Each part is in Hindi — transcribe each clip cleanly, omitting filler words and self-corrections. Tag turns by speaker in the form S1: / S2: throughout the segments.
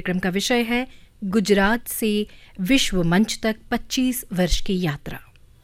S1: कार्यक्रम का विषय है गुजरात से विश्व मंच तक 25 वर्ष की यात्रा।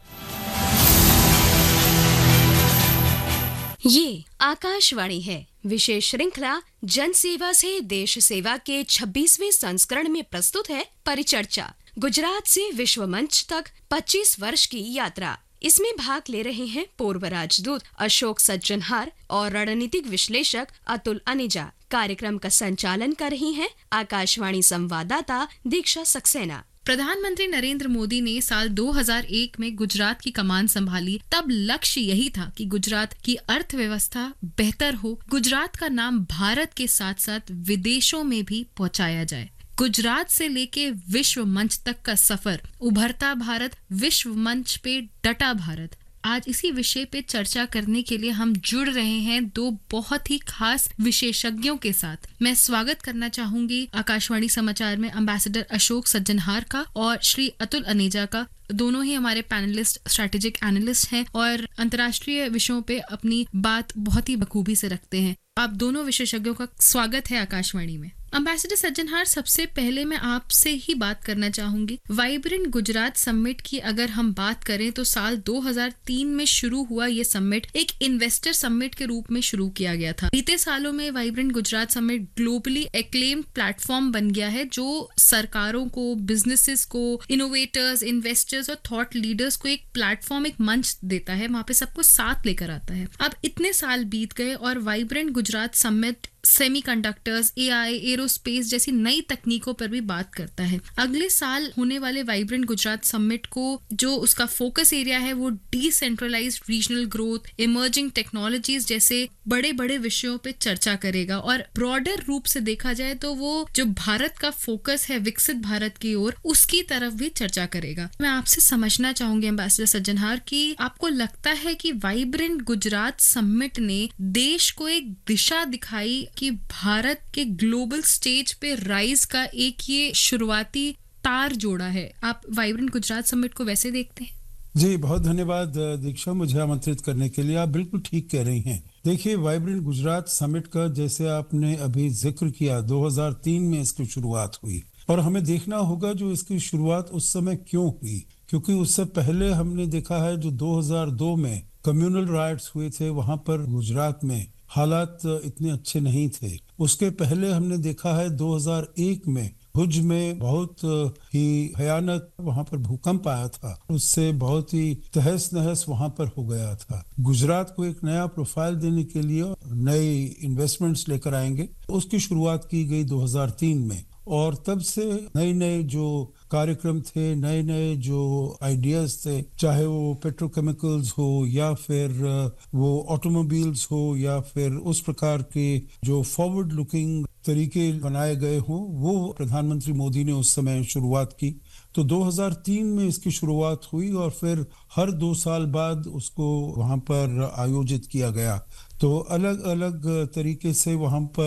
S2: ये आकाशवाणी है। विशेष श्रृंखला जन सेवा से देश सेवा के 26वें संस्करण में प्रस्तुत है परिचर्चा, गुजरात से विश्व मंच तक 25 वर्ष की यात्रा। इसमें भाग ले रहे हैं पूर्व राजदूत अशोक सज्जनहार और रणनीतिक विश्लेषक अतुल अनेजा। कार्यक्रम का संचालन कर रही हैं आकाशवाणी संवाददाता दीक्षा सक्सेना।
S3: प्रधानमंत्री नरेंद्र मोदी ने साल 2001 में गुजरात की कमान संभाली। तब लक्ष्य यही था कि गुजरात की अर्थव्यवस्था बेहतर हो, गुजरात का नाम भारत के साथ साथ विदेशों में भी पहुंचाया जाए। गुजरात से लेके विश्व मंच तक का सफर, उभरता भारत, विश्व मंच पे डटा भारत। आज इसी विषय पे चर्चा करने के लिए हम जुड़ रहे हैं दो बहुत ही खास विशेषज्ञों के साथ। मैं स्वागत करना चाहूंगी आकाशवाणी समाचार में एम्बेसडर अशोक सज्जनहार का और श्री अतुल अनेजा का। दोनों ही हमारे पैनलिस्ट, स्ट्रैटेजिक एनालिस्ट हैं और अंतर्राष्ट्रीय विषयों पे अपनी बात बहुत ही बखूबी से रखते हैं। आप दोनों विशेषज्ञों का स्वागत है आकाशवाणी में। एम्बेसडर सज्जनहार, सबसे पहले मैं आपसे ही बात करना चाहूंगी। वाइब्रेंट गुजरात समिट की अगर हम बात करें तो साल 2003 में शुरू हुआ ये समिट एक इन्वेस्टर समिट के रूप में शुरू किया गया था। बीते सालों में vibrant Gujarat summit globally acclaimed platform बन गया है जो सरकारों को, बिजनेसेस को, इनोवेटर्स, इन्वेस्टर्स और थॉट लीडर्स को एक प्लेटफॉर्म, एक मंच देता है, वहाँ पे सबको साथ लेकर आता है। अब इतने साल बीत गए और vibrant Gujarat summit semiconductors, AI, aerospace जैसी नई तकनीकों पर भी बात करता है। अगले साल होने वाले वाइब्रेंट गुजरात समिट को जो उसका फोकस एरिया है वो decentralised regional growth, emerging technologies जैसे बड़े बड़े विषयों पे चर्चा करेगा। और ब्रॉडर रूप से देखा जाए तो वो जो भारत का फोकस है विकसित भारत की ओर, उसकी तरफ भी चर्चा करेगा। मैं आपसे समझना चाहूंगी एम्बेसडर सज्जनहार कि आपको लगता है कि वाइब्रेंट गुजरात समिट ने देश को एक दिशा दिखाई कि भारत के ग्लोबल स्टेज पे राइज का एक ये शुरुआती तार जोड़ा है। आप वाइब्रेंट गुजरात समिट को वैसे देखते हैं?
S4: जी, बहुत धन्यवाद दीक्षा, मुझे आमंत्रित करने के लिए। आप बिल्कुल ठीक कह रही हैं। देखिए, वाइब्रेंट गुजरात समिट का जैसे आपने अभी जिक्र किया, 2003 में इसकी शुरुआत हुई और हमें देखना होगा जो इसकी शुरुआत उस समय क्यों हुई, क्योंकि उससे पहले हमने देखा है जो 2002 में कम्युनल राइट्स हुए थे, वहां पर गुजरात में हालात इतने अच्छे नहीं थे। उसके पहले हमने देखा है 2001 में भुज में बहुत ही भयानक वहां पर भूकंप आया था, उससे बहुत ही तहस नहस वहां पर हो गया था। गुजरात को एक नया प्रोफाइल देने के लिए नए इन्वेस्टमेंट्स लेकर आएंगे, उसकी शुरुआत की गई 2003 में और तब से नए नए जो कार्यक्रम थे, नए नए जो आइडियाज थे, चाहे वो पेट्रोकेमिकल्स हो या फिर वो ऑटोमोबाइल्स हो या फिर उस प्रकार के जो फॉरवर्ड लुकिंग तरीके बनाए गए हों, वो प्रधानमंत्री मोदी ने उस समय शुरुआत की। तो 2003 में इसकी शुरुआत हुई और फिर हर 2 साल बाद उसको वहां पर आयोजित किया गया। तो अलग अलग तरीके से वहां पर